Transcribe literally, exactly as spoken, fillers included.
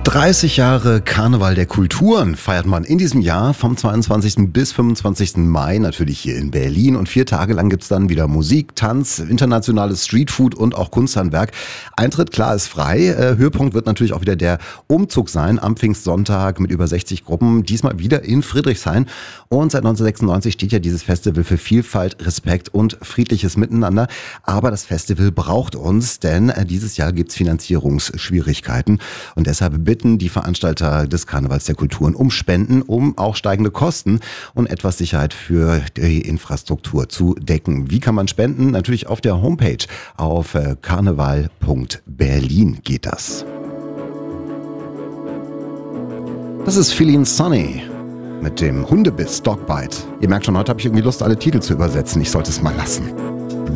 dreißig Jahre Karneval der Kulturen feiert man in diesem Jahr vom zweiundzwanzigsten bis fünfundzwanzigsten Mai natürlich hier in Berlin. Und vier Tage lang gibt's dann wieder Musik, Tanz, internationales Streetfood und auch Kunsthandwerk. Eintritt, klar, ist frei. Äh, Höhepunkt wird natürlich auch wieder der Umzug sein am Pfingstsonntag mit über sechzig Gruppen. Diesmal wieder in Friedrichshain. Und seit neunzehnhundertsechsundneunzig steht ja dieses Festival für Vielfalt, Respekt und friedliches Miteinander. Aber das Festival braucht uns, denn äh, dieses Jahr gibt's Finanzierungsschwierigkeiten. Und deshalb bitten die Veranstalter des Karnevals der Kulturen um Spenden, um auch steigende Kosten und etwas Sicherheit für die Infrastruktur zu decken. Wie kann man spenden? Natürlich auf der Homepage auf karneval punkt berlin geht das. Das ist Feeling Sunny mit dem Hundebiss Dogbite. Ihr merkt schon, heute habe ich irgendwie Lust, alle Titel zu übersetzen. Ich sollte es mal lassen.